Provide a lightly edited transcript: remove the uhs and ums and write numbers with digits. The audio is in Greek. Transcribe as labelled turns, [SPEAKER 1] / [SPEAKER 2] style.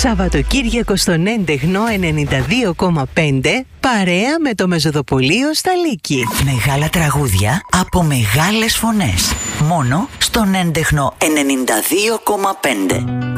[SPEAKER 1] Σαββατοκύριακο στον έντεχνο 92,5 παρέα με το Μεζοδοπολείο Σταλίκη.
[SPEAKER 2] Μεγάλα τραγούδια από μεγάλες φωνές. Μόνο στον έντεχνο 92,5.